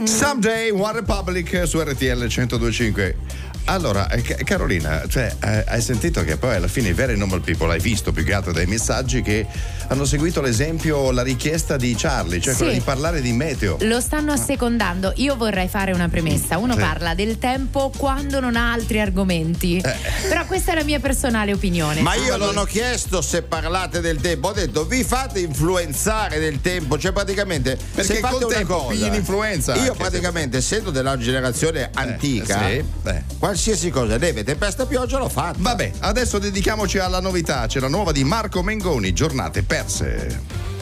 Someday, One Republic su RTL 102.5. Allora, Carolina, cioè, hai sentito che poi alla fine i veri normal people, hai visto più che altro dai messaggi che hanno seguito l'esempio, la richiesta di Charlie, cioè quella di parlare di meteo. Lo stanno assecondando. Io vorrei fare una premessa. Uno parla del tempo quando non ha altri argomenti. Però questa è la mia personale opinione. Ma io non ho chiesto se parlate del tempo, ho detto vi fate influenzare del tempo, cioè praticamente perché se fate col una tempo cosa, influenza. Io praticamente essendo della generazione antica, qualsiasi cosa, neve, tempesta, pioggia l'ho fatta. Vabbè, adesso dedichiamoci alla novità, c'è la nuova di Marco Mengoni, Giornate perse.